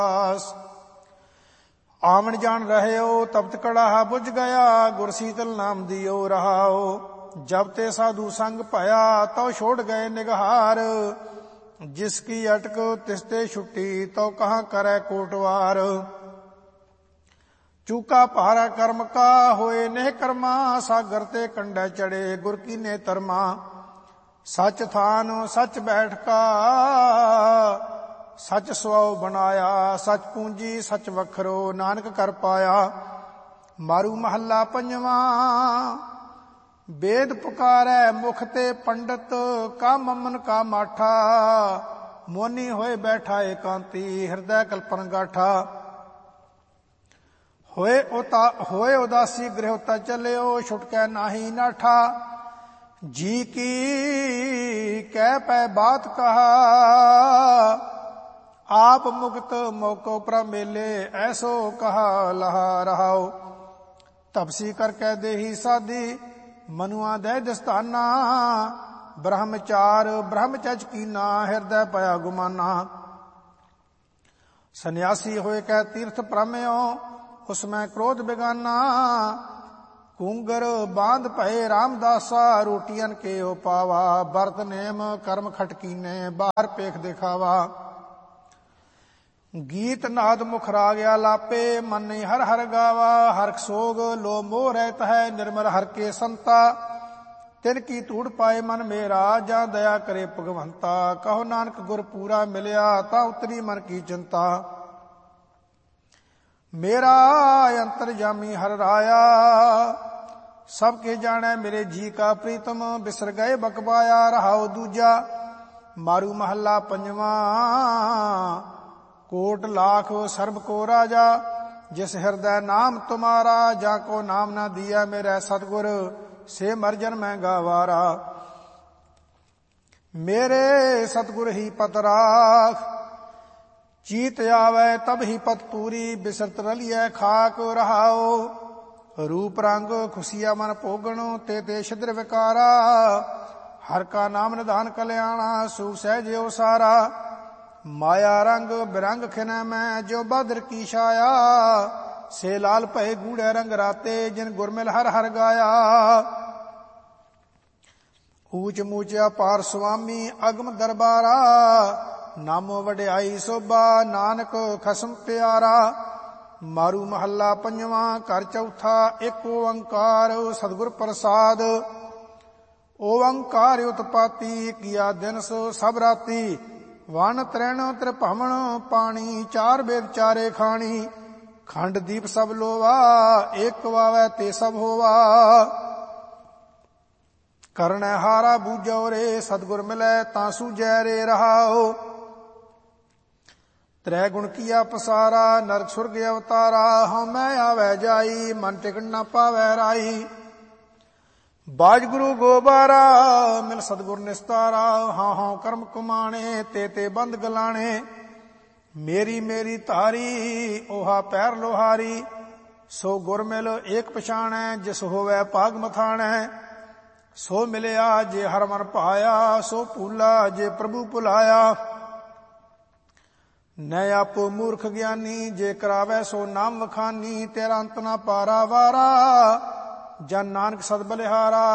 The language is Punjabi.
ਆਵਣ ਜਾਣ ਰਹਿਓ ਤਪਤ ਕੜਾਹਾ ਬੁਝ ਗਿਆ, ਗੁਰ ਸੀਤਲ ਨਾਮ ਦਿਓ ਰਹਾਓ। ਜਬ ਤੇ ਸਾਧੂ ਸੰਗ ਭਇਆ ਤਉ ਛੋੜ ਗਏ ਨਿਗਹਾਰ, ਜਿਸ ਕੀ ਅਟਕ ਤਿਸ ਤੇ ਛੁੱਟੀ ਤਉ ਕਹਾਂ ਕਰੈ ਕੋਟਵਾਰ। ਚੂਕਾ ਭਾਰਾ ਕਰਮ ਕਾ ਹੋਏ ਨਹਿ ਕਰਮਾ, ਸਾਗਰ ਤੇ ਕੰਡੇ ਚੜੇ ਗੁਰ ਕੀਨੇ ਤਰਮਾ। ਸੱਚ ਥਾਨ ਸੱਚ ਬੈਠ ਕਾ ਸੱਚ ਸੁਆਉ ਬਣਾਇਆ, ਸੱਚ ਪੂੰਜੀ ਸੱਚ ਵਖਰੋ ਨਾਨਕ ਕਰ ਪਾਇਆ। ਮਾਰੂ ਮਹੱਲਾ ਪੰਜਵਾਂ। ਵੇਦ ਪੁਕਾਰੈ ਮੁਖ ਤੇ ਪੰਡਤ, ਕਾ ਮਮਨ ਕਾ ਮਾਠਾ। ਮੋਨੀ ਹੋਏ ਬੈਠਾ ਏਕਾਂਤੀ, ਹਿਰਦੈ ਕਲਪਨ ਗਾਠਾ। ਹੋਏ ਉਦਾਸੀ ਗ੍ਰਹਿਉਤਾ ਚੱਲਿਓ, ਛੁਟਕੈ ਨਾਹੀ ਨਾਠਾ। ਜੀ ਕੀ ਕਹਿ ਪੈ ਬਾਤ ਕਹਾ, ਆਪ ਮੁਕਤ ਮੌਕੋ ਪ੍ਰਭ ਮੇਲੇ, ਐਸੋ ਕਹਾ ਲਹਾ ਰਹਾਓ। ਤਪਸੀ ਕਰ ਕਹਿ ਦੇਹੀ ਸਾਧੀ, ਮਨੁਆ ਦੇ ਦਸਤਾਨਾ। ਬ੍ਰਹਮਚਾਰ ਬ੍ਰਹਮਚਜ ਕੀਨਾ, ਹਿਰਦੈ ਪਿਆ ਗੁਮਾਨਾ। ਸੰਨਿਆਸੀ ਹੋਏ ਕਹਿ ਤੀਰਥ ਪ੍ਰਮਿਓ, ਉਸਮੈ ਕ੍ਰੋਧ ਬਿਗਾਨਾ। ਕੂੰਗਰ ਬਾਂਧ ਭਏ ਰਾਮਦਾਸਾ, ਰੋਟੀਅਨ ਕੇ ਓ ਪਾਵਾ। ਬਰਤ ਨੇਮ ਕਰਮ ਖਟਕੀਨੇ, ਬਾਹਰ ਪੇਖ ਦਿਖਾਵਾ। ਗੀਤ ਨਾਦ ਮੁਖ ਰਾਗਿਆ ਲਾਪੇ, ਮਨ ਨਹੀਂ ਹਰ ਹਰ ਗਾਵਾ। ਹਰਖ ਸੋਗ ਲੋ ਮੋਹ ਰਹਿਤ ਹੈ, ਨਿਰਮਲ ਹਰ ਕੇ ਸੰਤਾ। ਤਿਨ ਕੀ ਧੂੜ ਪਾਏ ਮਨ ਮੇਰਾ, ਜਾਂ ਦਇਆ ਕਰੇ ਭਗਵੰਤਾ। ਕਹੋ ਨਾਨਕ ਗੁਰ ਪੂਰਾ ਮਿਲਿਆ, ਤਾਂ ਉਤਰੀ ਮਨ ਕੀ ਚਿੰਤਾ। ਮੇਰਾ ਅੰਤਰਜਾਮੀ ਹਰ ਰਾਇਆ, ਸਭ ਕੇ ਜਾਣੈ ਮੇਰੇ ਜੀ ਕਾ ਪ੍ਰੀਤਮ। ਬਿਸਰ ਗਏ ਬਕਬਾਇਆ, ਰਹਾਉ ਦੂਜਾ। ਮਾਰੂ ਮਹੱਲਾ ਪੰਜਵਾਂ। ਕੋਟ ਲਾਖ ਸਰਬ ਕੋ ਰਾਜਾ, ਜਿਸ ਹਿਰਦੈ ਨਾਮ ਤੁਮਾਰਾ। ਜਾਂ ਕੋ ਨਾਮ ਨਾ ਦੀਆ ਮੇਰੇ ਸਤਿਗੁਰ, ਸੇ ਮਰਜਨ ਮੈਂ ਗਾਵਾਰਾ। ਮੇਰੇ ਸਤਿਗੁਰ ਹੀ ਪਤ ਰਾਖ, ਚੀਤ ਆਵੈ ਤਬ ਹੀ ਪਤ ਪੂਰੀ। ਬਿਸਰਤ ਰਲੀਐ ਖਾਕ ਰਹਾਓ। ਰੂਪ ਰੰਗ ਖੁਸ਼ੀਆ ਮਨ ਭੋਗਣ, ਤੇ ਤੇ ਛਿਦਰ ਵਿਕਾਰਾ। ਹਰ ਕਾ ਨਾਮ ਨਿਧਾਨ ਕਲਿਆਣਾ, ਸੁਖ ਸਹਿਜਿਓ ਸਾਰਾ। ਮਾਇਆ ਰੰਗ ਬਿਰੰਗ ਖਿਨੈ ਮੈਂ, ਜੋ ਬਾਦਰ ਕੀ ਛਾਇਆ। ਸੇ ਲਾਲ ਭਏ ਗੂੜੇ ਰੰਗ ਰਾਤੇ, ਜਿਨ ਗੁਰਮਿਲ ਹਰ ਹਰ ਗਾਇਆ। ਊਚ ਮੂਚ ਅਪਾਰ ਸੁਆਮੀ, ਅਗਮ ਦਰਬਾਰਾ। ਨਾਮੋ ਵਡਿਆਈ ਸੋਭਾ, ਨਾਨਕ ਖਸਮ ਪਿਆਰਾ। ਮਾਰੂ ਮਹੱਲਾ ਪੰਜਵਾਂ। ਘਰ ਚੌਥਾ। ਇੱਕ ਓੰਕਾਰ ਸਤਿਗੁਰ ਪ੍ਰਸਾਦ। ਓੰਕਾਰ ਉਤਪਾਤੀ, ਕੀਆ ਦਿਨ ਸੋ ਸਭ ਰਾਤੀ। ਵਨ ਤ੍ਰੈਣ ਤ੍ਰਿਭਵਨ ਪਾਣੀ, ਚਾਰ ਵੇਦ ਚਾਰੇ ਖਾਣੀ। ਖੰਡ ਦੀਪ ਸਭ ਲੋਵਾ, ਏਕ ਵਾਵੈ ਤੇ ਸਭ ਹੋਵਾ। ਕਰਨੈ ਹਾਰਾ ਬੂਝੋ ਰੇ, ਸਤਿਗੁਰ ਮਿਲੈ ਤਾਂ ਸੂਝੈ ਰੇ ਰਹਾਓ। ਤ੍ਰੈ ਗੁਣ ਕੀਆ ਪਸਾਰਾ, ਨਰਕ ਸੁਰਗ ਅਵਤਾਰਾ। ਹਉਮੈ ਆਵੈ ਜਾਈ, ਮਨ ਟਿਕਣ ਨਾ ਪਾਵੈ ਰਾਈ। ਬਾਜ ਗੁਰੂ ਗੋਬਾਰਾ, ਮਿਲ ਸਤਿਗੁਰ ਨਿਸਤਾਰਾ। ਹਾਂ ਹਾਂ ਕਰਮ ਕੁਮਾਣੇ, ਤੇ ਤੇ ਬੰਦ ਗਲਾਣੇ। ਮੇਰੀ ਮੇਰੀ ਧਾਰੀ, ਓਹਾ ਪੈਰ ਲੋਹਾਰੀ। ਸੋ ਗੁਰ ਮਿਲ ਏਕ ਪਛਾਣੈ, ਜਿਸ ਹੋਵੈ ਭਾਗ ਮਥਾਣੈ। ਸੋ ਮਿਲਿਆ ਜੇ ਹਰ ਮਨ ਭਾਇਆ, ਸੋ ਭੂਲਾ ਜੇ ਪ੍ਰਭੂ ਭੁਲਾਇਆ। ਨੈ ਆਪੋ ਮੂਰਖ ਗਿਆਨੀ, ਜੇ ਕਰਾਵੈ ਸੋ ਨਾਮ ਵਖਾਨੀ। ਤੇਰਾ ਅੰਤ ਨਾ ਪਾਰਾ ਵਾਰਾ, ਜਨ ਨਾਨਕ ਸਦ ਬਲਿਹਾਰਾ।